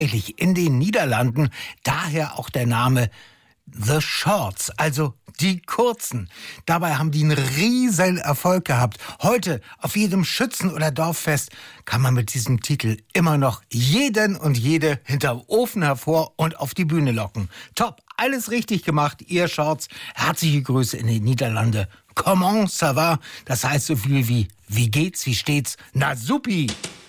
in den Niederlanden, daher auch der Name The Shorts, also die Kurzen. Dabei haben die einen riesen Erfolg gehabt. Heute auf jedem Schützen- oder Dorffest kann man mit diesem Titel immer noch jeden und jede hinterm Ofen hervor und auf die Bühne locken. Top, alles richtig gemacht, ihr Shorts. Herzliche Grüße in die Niederlande. Comment ça va? Das heißt so viel wie geht's, wie steht's? Na supi!